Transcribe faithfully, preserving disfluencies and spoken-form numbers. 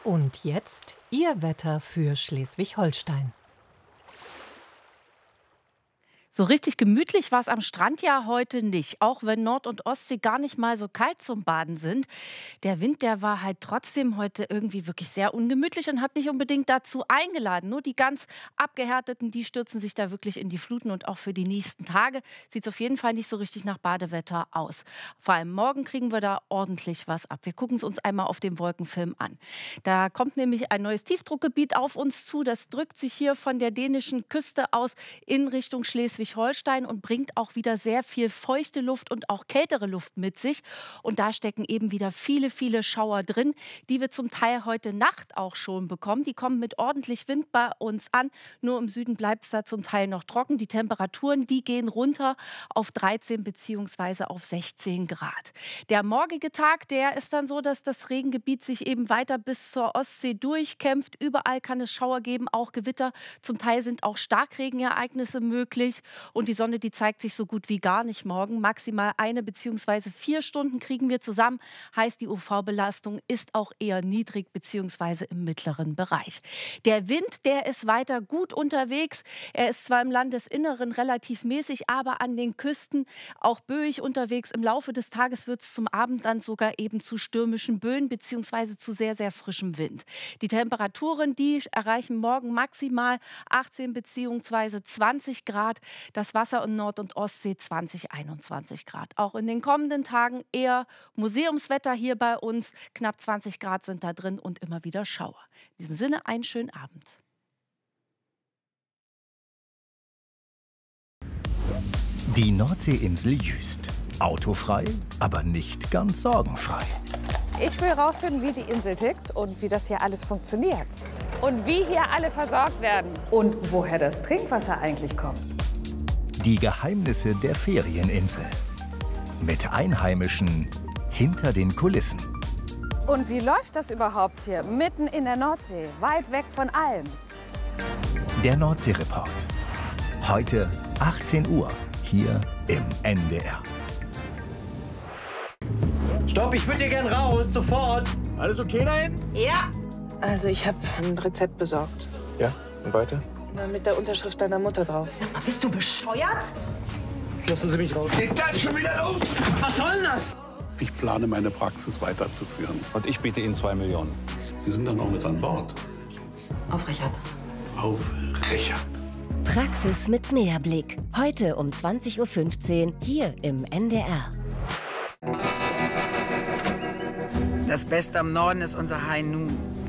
Und jetzt Ihr Wetter für Schleswig-Holstein. So richtig gemütlich war es am Strand ja heute nicht, auch wenn Nord- und Ostsee gar nicht mal so kalt zum Baden sind. Der Wind, der war halt trotzdem heute irgendwie wirklich sehr ungemütlich und hat nicht unbedingt dazu eingeladen. Nur die ganz Abgehärteten, die stürzen sich da wirklich in die Fluten und auch für die nächsten Tage sieht es auf jeden Fall nicht so richtig nach Badewetter aus. Vor allem morgen kriegen wir da ordentlich was ab. Wir gucken es uns einmal auf dem Wolkenfilm an. Da kommt nämlich ein neues Tiefdruckgebiet auf uns zu. Das drückt sich hier von der dänischen Küste aus in Richtung Schleswig-Holstein und bringt auch wieder sehr viel feuchte Luft und auch kältere Luft mit sich. Und da stecken eben wieder viele, viele Schauer drin, die wir zum Teil heute Nacht auch schon bekommen. Die kommen mit ordentlich Wind bei uns an. Nur im Süden bleibt es da zum Teil noch trocken. Die Temperaturen, die gehen runter auf dreizehn bzw. auf sechzehn Grad. Der morgige Tag, der ist dann so, dass das Regengebiet sich eben weiter bis zur Ostsee durchkämpft. Überall kann es Schauer geben, auch Gewitter. Zum Teil sind auch Starkregenereignisse möglich. Und die Sonne, die zeigt sich so gut wie gar nicht morgen. Maximal eine bzw. vier Stunden kriegen wir zusammen. Heißt, die U V-Belastung ist auch eher niedrig bzw. im mittleren Bereich. Der Wind, der ist weiter gut unterwegs. Er ist zwar im Landesinneren relativ mäßig, aber an den Küsten auch böig unterwegs. Im Laufe des Tages wird es zum Abend dann sogar eben zu stürmischen Böen bzw. zu sehr, sehr frischem Wind. Die Temperaturen, die erreichen morgen maximal achtzehn bzw. zwanzig Grad. Das Wasser in Nord- und Ostsee zwanzig, einundzwanzig Grad. Auch in den kommenden Tagen eher Museumswetter hier bei uns. Knapp zwanzig Grad sind da drin und immer wieder Schauer. In diesem Sinne einen schönen Abend. Die Nordseeinsel Jüst. Autofrei, aber nicht ganz sorgenfrei. Ich will herausfinden, wie die Insel tickt und wie das hier alles funktioniert. Und wie hier alle versorgt werden. Und woher das Trinkwasser eigentlich kommt. Die Geheimnisse der Ferieninsel. Mit Einheimischen hinter den Kulissen. Und wie läuft das überhaupt hier, mitten in der Nordsee, weit weg von allem? Der Nordsee-Report. Heute achtzehn Uhr, hier im N D R. Stopp, ich würde hier gern raus, sofort. Alles okay da hinten? Ja. Also ich habe ein Rezept besorgt. Ja, und weiter? Mit der Unterschrift deiner Mutter drauf. Bist du bescheuert? Lassen Sie mich raus. Geht das schon wieder los? Was soll denn das? Ich plane, meine Praxis weiterzuführen. Und ich biete Ihnen zwei Millionen. Sie sind dann auch mit an Bord. Auf Richard. Auf Richard. Praxis mit Mehrblick. Heute um zwanzig Uhr fünfzehn hier im N D R. Das Beste am Norden ist unser High Noon.